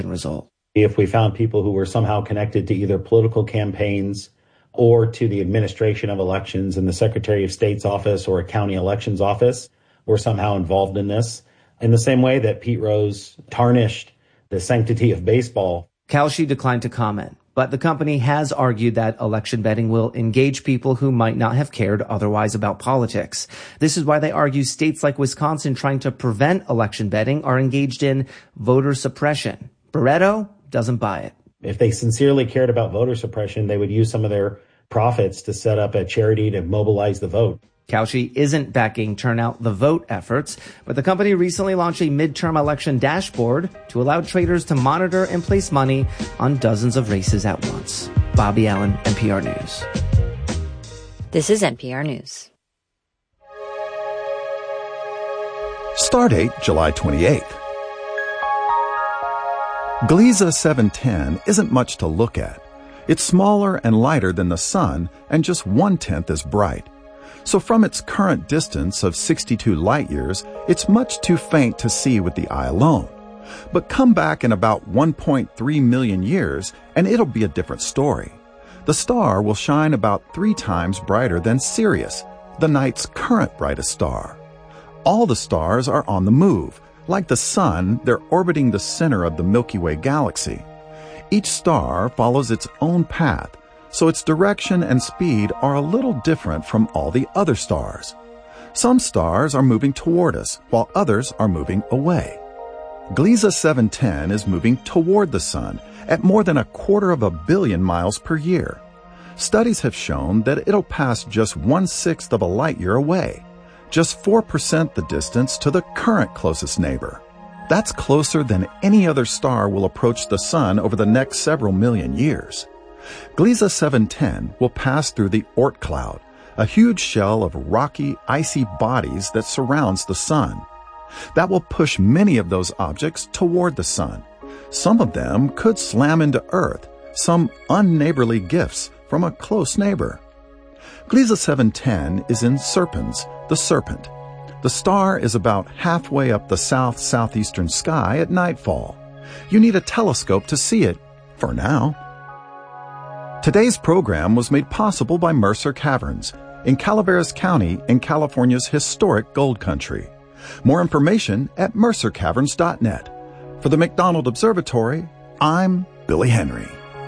result. If we found people who were somehow connected to either political campaigns or to the administration of elections in the Secretary of State's office or a county elections office were somehow involved in this, in the same way that Pete Rose tarnished the sanctity of baseball. Kalshi declined to comment, but the company has argued that election betting will engage people who might not have cared otherwise about politics. This is why they argue states like Wisconsin trying to prevent election betting are engaged in voter suppression. Barreto doesn't buy it. If they sincerely cared about voter suppression, they would use some of their profits to set up a charity to mobilize the vote. Kalshi isn't backing Turnout the Vote efforts, but the company recently launched a midterm election dashboard to allow traders to monitor and place money on dozens of races at once. Bobby Allen, NPR News. This is NPR News. Stardate July 28th. Gliese 710 isn't much to look at. It's smaller and lighter than the sun and just 1/10 as bright. So from its current distance of 62 light-years, it's much too faint to see with the eye alone. But come back in about 1.3 million years and it'll be a different story. The star will shine about 3 times brighter than Sirius, the night's current brightest star. All the stars are on the move. Like the sun, they're orbiting the center of the Milky Way galaxy. Each star follows its own path, so its direction and speed are a little different from all the other stars. Some stars are moving toward us, while others are moving away. Gliese 710 is moving toward the sun at more than 250 million miles per year. Studies have shown that it'll pass just 1/6 of a light year away, just 4% the distance to the current closest neighbor. That's closer than any other star will approach the sun over the next several million years. Gliese 710 will pass through the Oort cloud, a huge shell of rocky, icy bodies that surrounds the sun. That will push many of those objects toward the sun. Some of them could slam into Earth, some unneighborly gifts from a close neighbor. Gliese 710 is in Serpens, the Serpent. The star is about halfway up the southeastern sky at nightfall. You need a telescope to see it, for now. Today's program was made possible by Mercer Caverns in Calaveras County in California's historic gold country. More information at mercercaverns.net. For the McDonald Observatory, I'm Billy Henry.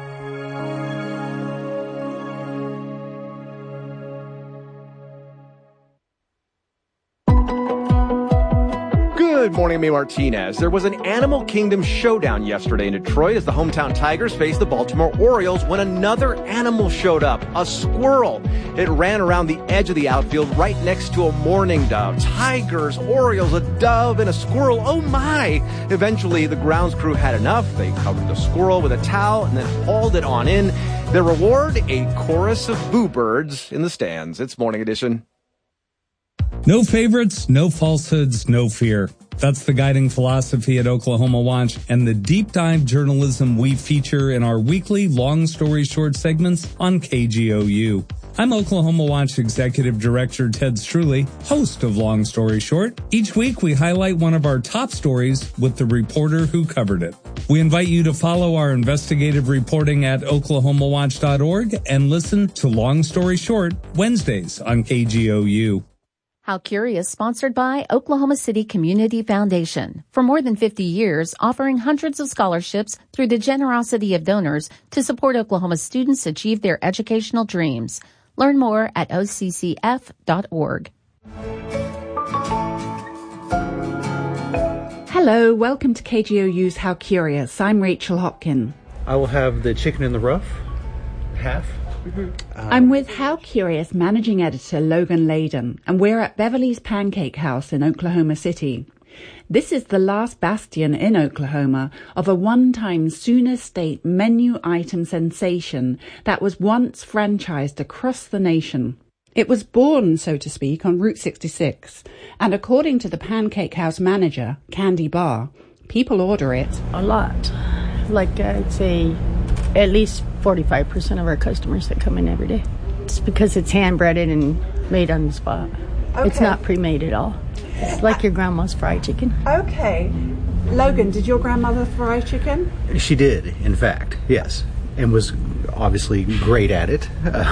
Good morning, I'm Martinez. There was an Animal Kingdom showdown yesterday in Detroit as the hometown Tigers faced the Baltimore Orioles when another animal showed up, a squirrel. It ran around the edge of the outfield right next to a mourning dove. Tigers, Orioles, a dove, and a squirrel. Oh my! Eventually, the grounds crew had enough. They covered the squirrel with a towel and then hauled it on in. Their reward, a chorus of boo birds in the stands. It's Morning Edition. No favorites, no falsehoods, no fear. That's the guiding philosophy at Oklahoma Watch and the deep dive journalism we feature in our weekly long story short segments on KGOU. I'm Oklahoma Watch Executive Director Ted Struley, host of Long Story Short. Each week we highlight one of our top stories with the reporter who covered it. We invite you to follow our investigative reporting at oklahomawatch.org and listen to Long Story Short Wednesdays on KGOU. How Curious, sponsored by Oklahoma City Community Foundation. For more than 50 years, offering hundreds of scholarships through the generosity of donors to support Oklahoma students achieve their educational dreams. Learn more at occf.org. Hello, welcome to KGOU's How Curious. I'm Rachel Hopkin. I will have the chicken in the rough, half. I'm with How Curious managing editor Logan Layden, and we're at Beverly's Pancake House in Oklahoma City. This is the last bastion in Oklahoma of a one-time Sooner State menu item sensation that was once franchised across the nation. It was born, so to speak, on Route 66, and according to the Pancake House manager, Candy Barr, people order it a lot. Like I'd say at least 45% of our customers that come in every day. It's because it's hand-breaded and made on the spot. Okay. It's not pre-made at all. It's like your grandma's fried chicken. Okay. Logan, did your grandmother fry chicken? She did, in fact, yes, and was obviously great at it.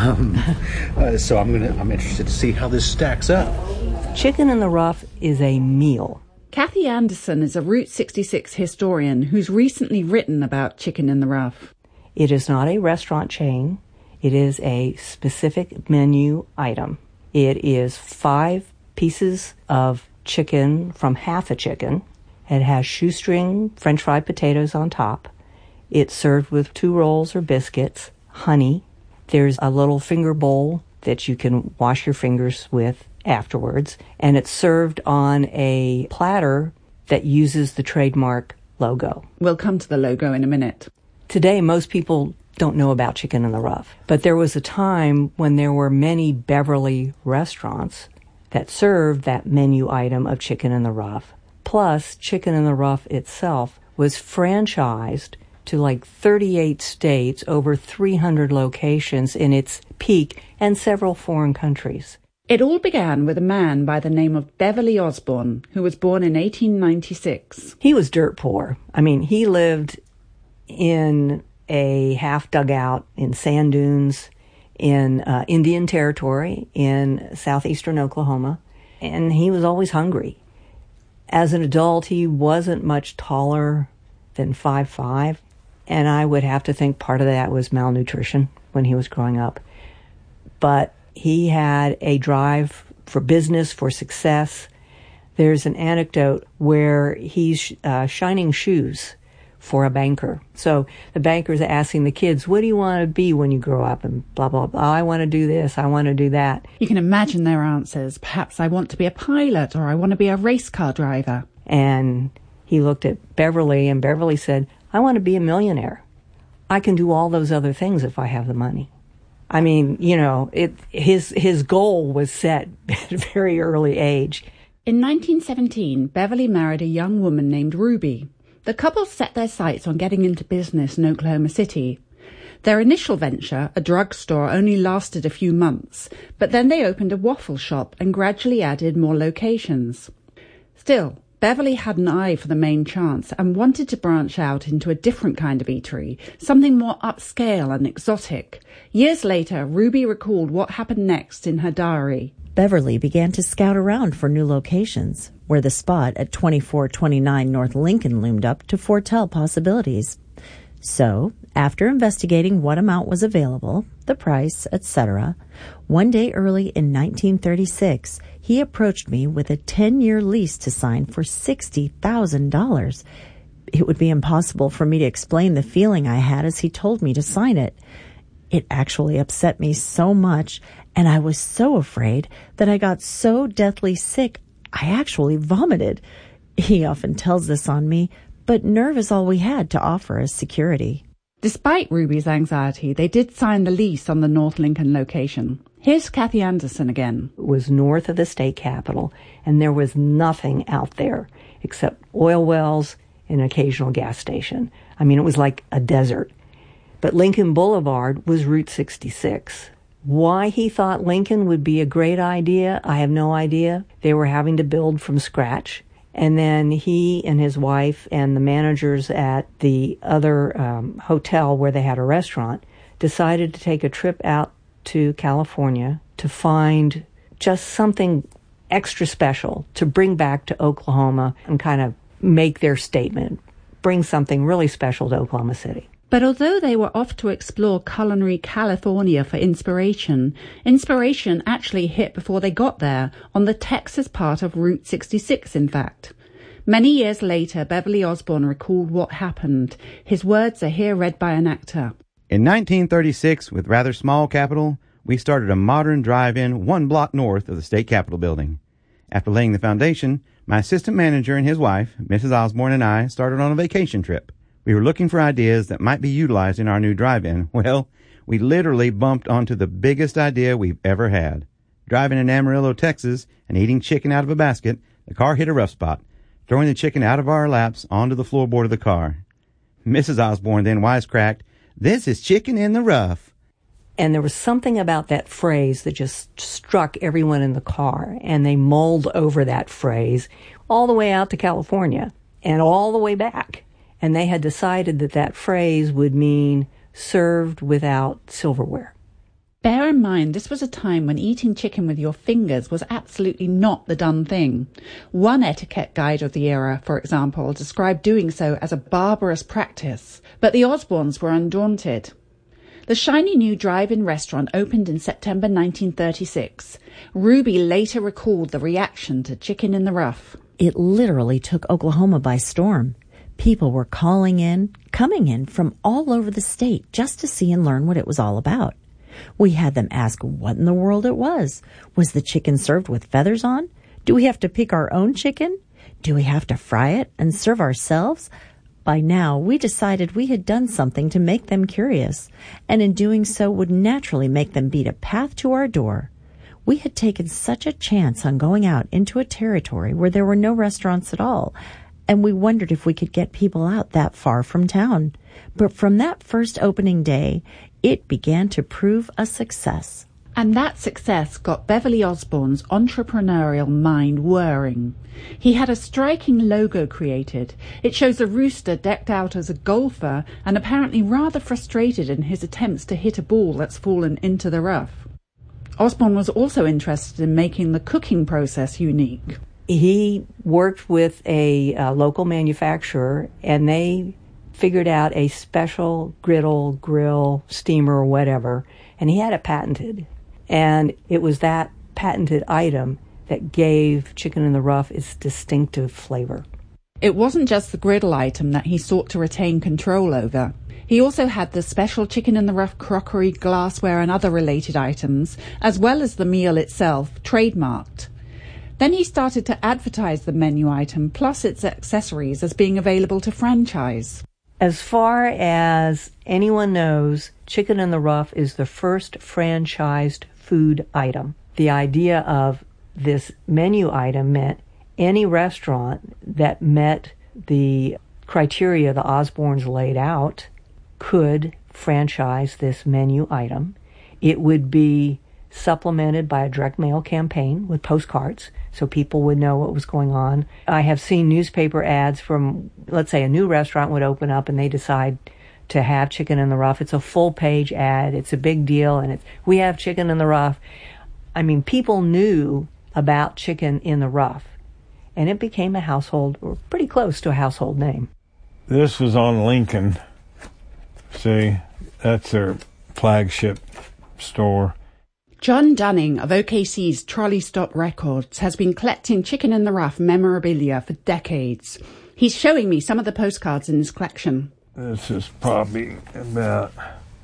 So I'm interested to see how this stacks up. Chicken in the Rough is a meal. Kathy Anderson is a Route 66 historian who's recently written about Chicken in the Rough. It is not a restaurant chain. It is a specific menu item. It is 5 pieces of chicken from half a chicken. It has shoestring French fried potatoes on top. It's served with 2 rolls or biscuits, honey. There's a little finger bowl that you can wash your fingers with afterwards. And it's served on a platter that uses the trademark logo. We'll come to the logo in a minute. Today, most people don't know about Chicken in the Rough. But there was a time when there were many Beverly restaurants that served that menu item of Chicken in the Rough. Plus, Chicken in the Rough itself was franchised to like 38 states, over 300 locations in its peak, and several foreign countries. It all began with a man by the name of Beverly Osborne, who was born in 1896. He was dirt poor. I mean, he lived in a half dugout in sand dunes in Indian Territory in southeastern Oklahoma, and he was always hungry. As an adult, he wasn't much taller than 5'5", and I would have to think part of that was malnutrition when he was growing up. But he had a drive for business, for success. There's an anecdote where he's shining shoes for a banker. So the banker's asking the kids, what do you want to be when you grow up? And blah, blah, blah. I want to do this. I want to do that. You can imagine their answers. Perhaps I want to be a pilot, or I want to be a race car driver. And he looked at Beverly, and Beverly said, I want to be a millionaire. I can do all those other things if I have the money. I mean, you know, his goal was set at a very early age. In 1917, Beverly married a young woman named Ruby. The couple set their sights on getting into business in Oklahoma City. Their initial venture, a drugstore, only lasted a few months, but then they opened a waffle shop and gradually added more locations. Still, Beverly had an eye for the main chance and wanted to branch out into a different kind of eatery, something more upscale and exotic. Years later, Ruby recalled what happened next in her diary. Beverly began to scout around for new locations, where the spot at 2429 North Lincoln loomed up to foretell possibilities. So, after investigating what amount was available, the price, etc., one day early in 1936, he approached me with a 10-year lease to sign for $60,000. It would be impossible for me to explain the feeling I had as he told me to sign it. It actually upset me so much, and I was so afraid that I got so deathly sick I actually vomited. He often tells this on me, but nerve is all we had to offer as security. Despite Ruby's anxiety, they did sign the lease on the North Lincoln location. Here's Kathy Anderson again. It was north of the state capitol, and there was nothing out there except oil wells and an occasional gas station. I mean, it was like a desert. But Lincoln Boulevard was Route 66. Why he thought Lincoln would be a great idea, I have no idea. They were having to build from scratch. And then he and his wife and the managers at the other hotel where they had a restaurant decided to take a trip out to California to find just something extra special to bring back to Oklahoma and kind of make their statement, bring something really special to Oklahoma City. But although they were off to explore culinary California for inspiration actually hit before they got there, on the Texas part of Route 66, in fact. Many years later, Beverly Osborne recalled what happened. His words are here read by an actor. In 1936, with rather small capital, we started a modern drive-in 1 block north of the state capitol building. After laying the foundation, my assistant manager and his wife, Mrs. Osborne, and I started on a vacation trip. We were looking for ideas that might be utilized in our new drive-in. Well, we literally bumped onto the biggest idea we've ever had. Driving in Amarillo, Texas, and eating chicken out of a basket, the car hit a rough spot, throwing the chicken out of our laps onto the floorboard of the car. Mrs. Osborne then wisecracked, "This is chicken in the rough." And there was something about that phrase that just struck everyone in the car, and they mulled over that phrase all the way out to California. and all the way back. And they had decided that that phrase would mean served without silverware. Bear in mind, this was a time when eating chicken with your fingers was absolutely not the done thing. One etiquette guide of the era, for example, described doing so as a barbarous practice, but the Osbornes were undaunted. The shiny new drive-in restaurant opened in September 1936. Ruby later recalled the reaction to Chicken in the Rough. It literally took Oklahoma by storm. People were coming in from all over the state just to see and learn what it was all about. We had them ask what in the world it was. Was the chicken served with feathers on? Do we have to pick our own chicken? Do we have to fry it and serve ourselves? By now, we decided we had done something to make them curious, and in doing so would naturally make them beat a path to our door. We had taken such a chance on going out into a territory where there were no restaurants at all, and we wondered if we could get people out that far from town. But from that first opening day, it began to prove a success. And that success got Beverly Osborne's entrepreneurial mind whirring. He had a striking logo created. It shows a rooster decked out as a golfer and apparently rather frustrated in his attempts to hit a ball that's fallen into the rough. Osborne was also interested in making the cooking process unique. He worked with a local manufacturer, and they figured out a special griddle, grill, steamer, or whatever, and he had it patented. And it was that patented item that gave Chicken in the Rough its distinctive flavor. It wasn't just the griddle item that he sought to retain control over. He also had the special Chicken in the Rough crockery, glassware, and other related items, as well as the meal itself, trademarked. Then he started to advertise the menu item plus its accessories as being available to franchise. As far as anyone knows, Chicken in the Rough is the first franchised food item. The idea of this menu item meant any restaurant that met the criteria the Osbornes laid out could franchise this menu item. It would be supplemented by a direct mail campaign with postcards so people would know what was going on. I have seen newspaper ads from, let's say, a new restaurant would open up and they decide to have Chicken in the Rough. It's a full-page ad. It's a big deal, and we have Chicken in the Rough. I mean, people knew about Chicken in the Rough, and it became a household, or pretty close to a household name. This was on Lincoln. See, that's their flagship store. John Dunning of OKC's Trolley Stop Records has been collecting Chicken in the Rough memorabilia for decades. He's showing me some of the postcards in his collection. This is probably about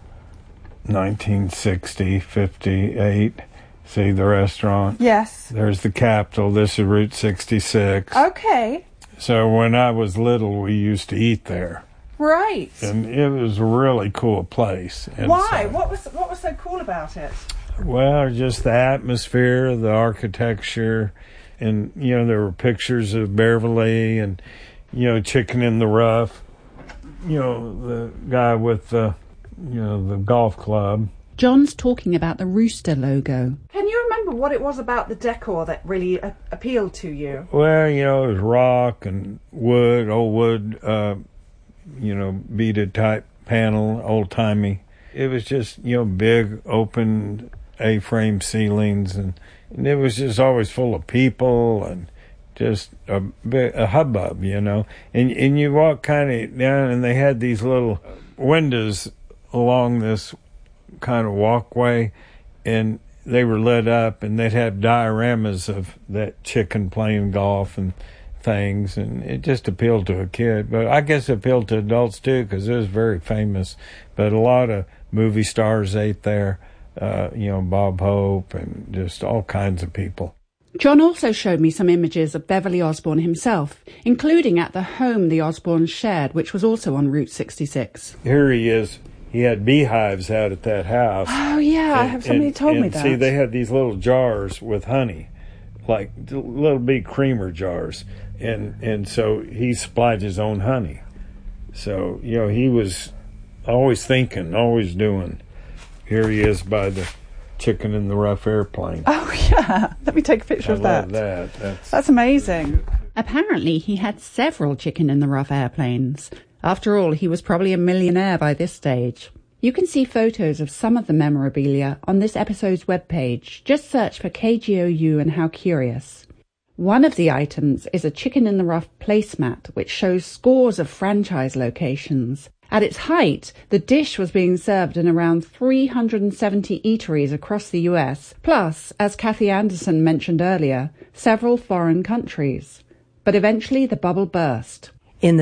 1960, 58. See the restaurant? Yes. There's the Capitol. This is Route 66. Okay. So when I was little, we used to eat there. Right. And it was a really cool place. And why? So, what was so cool about it? Well, just the atmosphere, the architecture, and, you know, there were pictures of Beverly and, you know, Chicken in the Rough, you know, the guy with the, you know, the golf club. John's talking about the rooster logo. Can you remember what it was about the decor that really appealed to you? Well, you know, it was rock and wood, old wood, you know, beaded type panel, old-timey. It was just, you know, big, open A-frame ceilings, and it was just always full of people and just a hubbub, you know. And you walk kind of down, and they had these little windows along this kind of walkway, and they were lit up, and they'd have dioramas of that chicken playing golf and things, and it just appealed to a kid. But I guess it appealed to adults too, because it was very famous. But a lot of movie stars ate there, you know, Bob Hope and just all kinds of people. John also showed me some images of Beverly Osborne himself, including at the home the Osbornes shared, which was also on Route 66. Here he is. He had beehives out at that house. Oh, yeah, somebody told me that. See, they had these little jars with honey, like little big creamer jars. And so he supplied his own honey. So, you know, he was always thinking, always doing. Here he is by the Chicken in the Rough airplane. Oh, yeah. Let me take a picture of that. I love that. That's amazing. Apparently, he had several chicken-in-the-rough airplanes. After all, he was probably a millionaire by this stage. You can see photos of some of the memorabilia on this episode's webpage. Just search for KGOU and How Curious. One of the items is a chicken-in-the-rough placemat, which shows scores of franchise locations. At its height, the dish was being served in around 370 eateries across the US, plus, as Kathy Anderson mentioned earlier, several foreign countries. But eventually the bubble burst. In the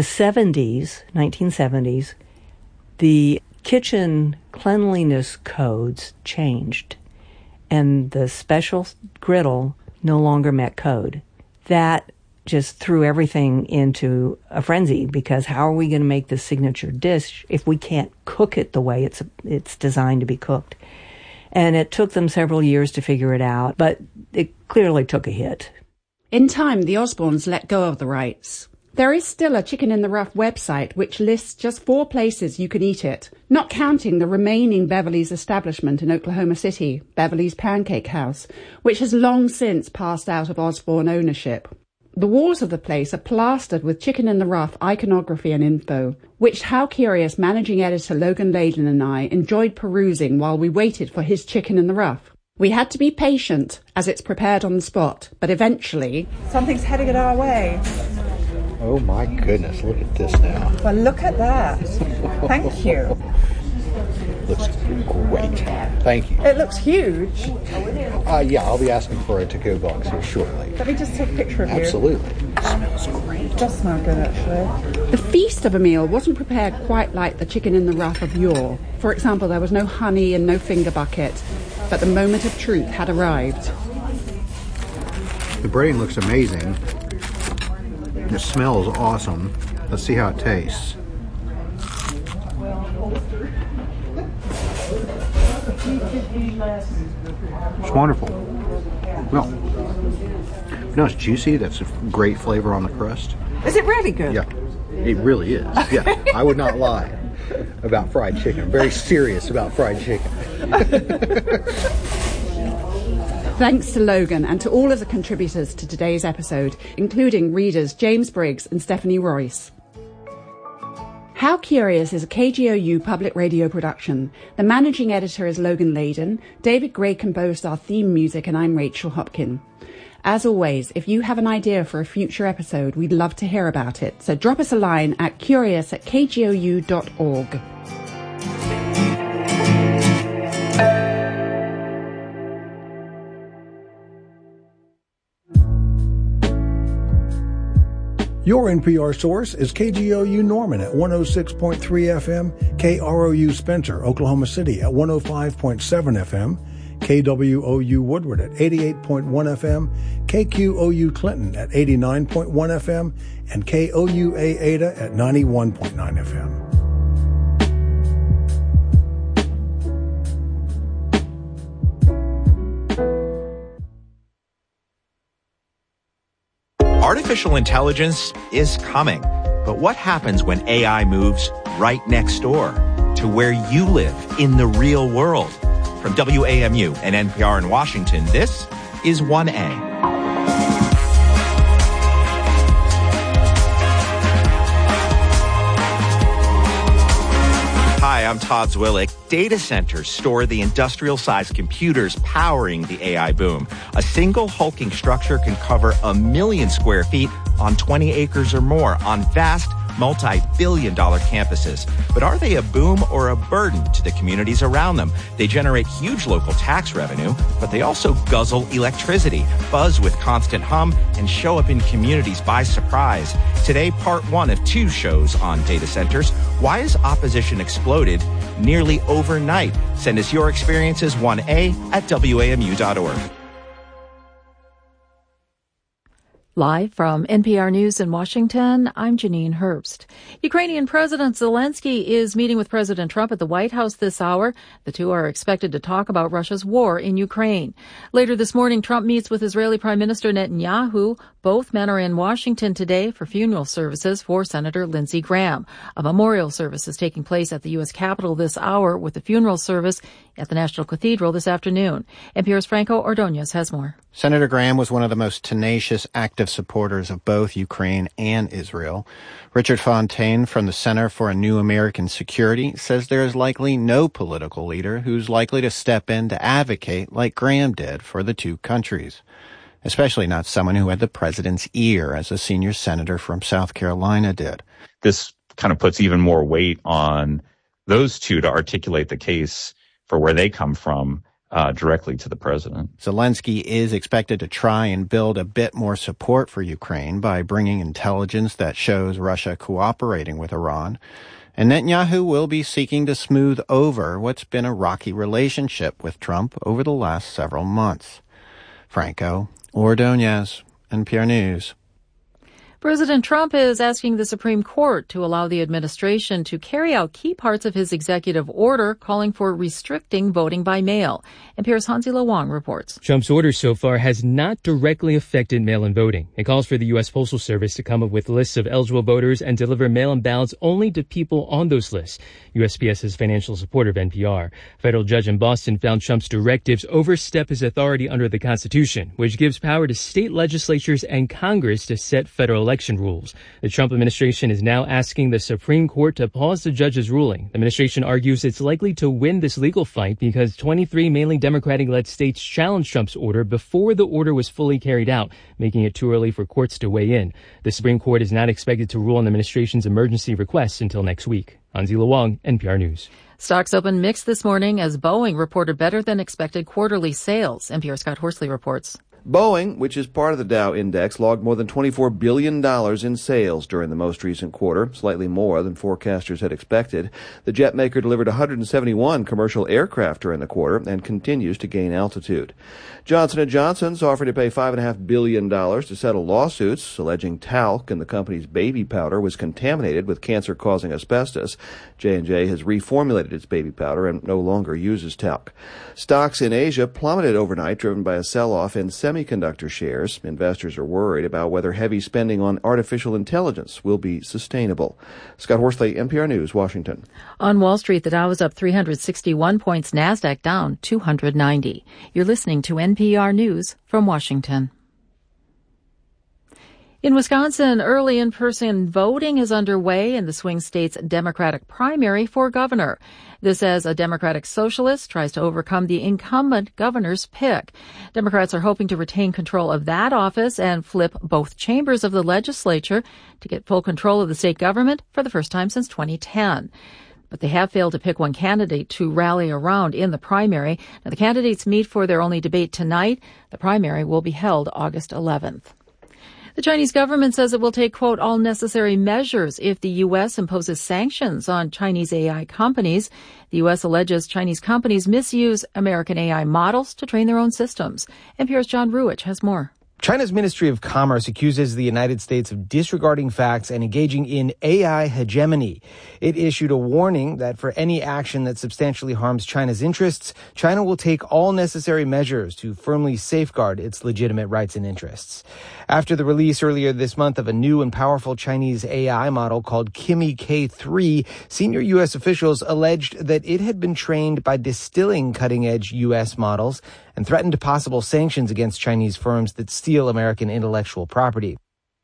1970s, the kitchen cleanliness codes changed, and the special griddle no longer met code. That just threw everything into a frenzy, because how are we going to make this signature dish if we can't cook it the way it's designed to be cooked? And it took them several years to figure it out, but it clearly took a hit. In time, the Osbornes let go of the rights. There is still a Chicken-in-the-Rough website which lists just 4 places you can eat it, not counting the remaining Beverly's establishment in Oklahoma City, Beverly's Pancake House, which has long since passed out of Osborne ownership. The walls of the place are plastered with Chicken-in-the-Rough iconography and info, which How Curious managing editor Logan Layden and I enjoyed perusing while we waited for his Chicken-in-the-Rough. We had to be patient, as it's prepared on the spot, but eventually... Something's heading it our way. Oh my goodness, look at this now. Well, look at that. Thank you. Looks great. Thank you. It looks huge. Yeah, I'll be asking for a to-go box here shortly. Let me just take a picture of you. Absolutely. It smells great. It does smell good, actually. The feast of a meal wasn't prepared quite like the Chicken-in-the-Rough of yore. For example, there was no honey and no finger bucket, but the moment of truth had arrived. The braiding looks amazing. It smells awesome. Let's see how it tastes. It's wonderful. Well, it's juicy. That's a great flavor on the crust. Is it really good? Yeah, it really is. Yeah, I would not lie about fried chicken. I'm very serious about fried chicken. Thanks to Logan and to all of the contributors to today's episode, including readers James Briggs and Stephanie Royce. How Curious is a KGOU public radio production. The managing editor is Logan Layden. David Gray composed our theme music, and I'm Rachel Hopkin. As always, if you have an idea for a future episode, we'd love to hear about it. So drop us a line at curious@kgou.org. Your NPR source is KGOU Norman at 106.3 FM, KROU Spencer, Oklahoma City at 105.7 FM, KWOU Woodward at 88.1 FM, KQOU Clinton at 89.1 FM, and KOUA Ada at 91.9 FM. Artificial intelligence is coming, but what happens when AI moves right next door to where you live in the real world? From WAMU and NPR in Washington, this is 1A. Hi, I'm Todd Zwillick. Data centers store the industrial-sized computers powering the AI boom. A single hulking structure can cover 1 million square feet on 20 acres or more on vast, multi-billion-dollar campuses. But are they a boom or a burden to the communities around them? They generate huge local tax revenue, but they also guzzle electricity, buzz with constant hum, and show up in communities by surprise. Today, part 1 of 2 shows on data centers. Why has opposition exploded nearly overnight? Send us your experiences, 1A at WAMU.org. Live from NPR News in Washington, I'm Janine Herbst. Ukrainian President Zelensky is meeting with President Trump at the White House this hour. The two are expected to talk about Russia's war in Ukraine. Later this morning, Trump meets with Israeli Prime Minister Netanyahu. Both men are in Washington today for funeral services for Senator Lindsey Graham. A memorial service is taking place at the U.S. Capitol this hour, with the funeral service at the National Cathedral this afternoon. NPR's Franco Ordonez has more. Senator Graham was one of the most tenacious activists active supporters of both Ukraine and Israel. Richard Fontaine from the Center for a New American Security says there is likely no political leader who's likely to step in to advocate like Graham did for the two countries, especially not someone who had the president's ear, as a senior senator from South Carolina did. This kind of puts even more weight on those two to articulate the case for where they come from directly to the president. Zelensky is expected to try and build a bit more support for Ukraine by bringing intelligence that shows Russia cooperating with Iran. And Netanyahu will be seeking to smooth over what's been a rocky relationship with Trump over the last several months. Franco Ordonez, NPR News. President Trump is asking the Supreme Court to allow the administration to carry out key parts of his executive order calling for restricting voting by mail. NPR's Hansi-Lo Wang reports. Trump's order so far has not directly affected mail-in voting. It calls for the U.S. Postal Service to come up with lists of eligible voters and deliver mail-in ballots only to people on those lists. USPS is financial supporter of NPR. A federal judge in Boston found Trump's directives overstep his authority under the Constitution, which gives power to state legislatures and Congress to set federal election rules. The Trump administration is now asking the Supreme Court to pause the judge's ruling. The administration argues it's likely to win this legal fight because 23 mainly Democratic-led states challenged Trump's order before the order was fully carried out, making it too early for courts to weigh in. The Supreme Court is not expected to rule on the administration's emergency requests until next week. Hansi-Lo Wang, NPR News. Stocks opened mixed this morning as Boeing reported better than expected quarterly sales. NPR Scott Horsley reports. Boeing, which is part of the Dow Index, logged more than $24 billion in sales during the most recent quarter, slightly more than forecasters had expected. The jet maker delivered 171 commercial aircraft during the quarter and continues to gain altitude. Johnson & Johnson's offering to pay $5.5 billion to settle lawsuits alleging talc in the company's baby powder was contaminated with cancer-causing asbestos. J&J has reformulated its baby powder and no longer uses talc. Stocks in Asia plummeted overnight, driven by a sell-off in semiconductor shares. Investors are worried about whether heavy spending on artificial intelligence will be sustainable. Scott Horsley, NPR News, Washington. On Wall Street, the Dow was up 361 points, NASDAQ down 290. You're listening to NPR News from Washington. In Wisconsin, early in-person voting is underway in the swing state's Democratic primary for governor. This as a Democratic socialist tries to overcome the incumbent governor's pick. Democrats are hoping to retain control of that office and flip both chambers of the legislature to get full control of the state government for the first time since 2010. But they have failed to pick one candidate to rally around in the primary. Now, the candidates meet for their only debate tonight. The primary will be held August 11th. The Chinese government says it will take, quote, all necessary measures if the U.S. imposes sanctions on Chinese AI companies. The U.S. alleges Chinese companies misuse American AI models to train their own systems. NPR's John Ruich has more. China's Ministry of Commerce accuses the United States of disregarding facts and engaging in AI hegemony. It issued a warning that for any action that substantially harms China's interests, China will take all necessary measures to firmly safeguard its legitimate rights and interests. After the release earlier this month of a new and powerful Chinese AI model called Kimi K3, senior U.S. officials alleged that it had been trained by distilling cutting-edge U.S. models and threatened possible sanctions against Chinese firms that steal American intellectual property.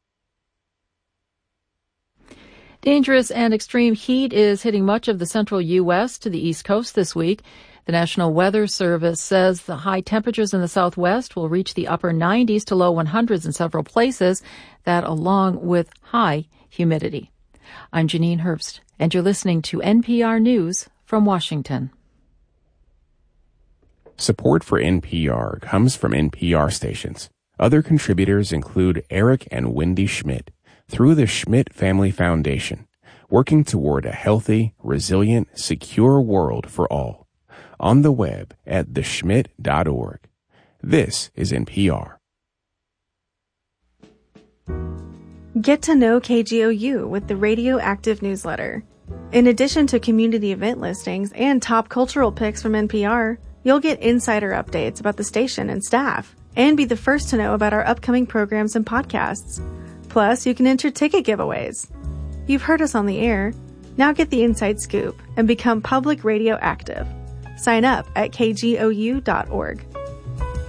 Dangerous and extreme heat is hitting much of the central U.S. to the East Coast this week. The National Weather Service says the high temperatures in the Southwest will reach the upper 90s to low 100s in several places, that along with high humidity. I'm Janine Herbst, and you're listening to NPR News from Washington. Support for NPR comes from NPR stations. Other contributors include Eric and Wendy Schmidt through the Schmidt Family Foundation, working toward a healthy, resilient, secure world for all. On the web at theschmidt.org. This is NPR. Get to know KGOU with the Radioactive newsletter. In addition to community event listings and top cultural picks from NPR, you'll get insider updates about the station and staff, and be the first to know about our upcoming programs and podcasts. Plus, you can enter ticket giveaways. You've heard us on the air. Now get the inside scoop and become public radio active. Sign up at kgou.org.